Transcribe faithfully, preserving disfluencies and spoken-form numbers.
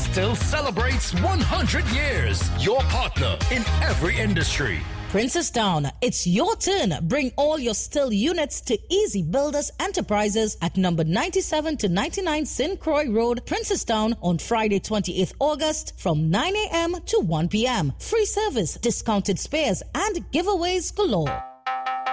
Still celebrates one hundred years. Your partner in every industry. Princestown, it's your turn. Bring all your Still units to Easy Builders Enterprises at number ninety-seven to ninety-nine Saint Croix Road, Princestown on Friday twenty-eighth August from nine a.m. to one p.m. Free service, discounted spares, and giveaways galore.